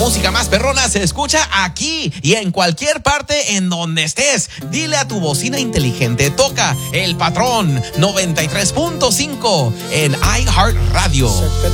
Música más perrona se escucha aquí y en cualquier parte en donde estés. Dile a tu bocina inteligente, toca El Patrón 93.5 en iHeartRadio.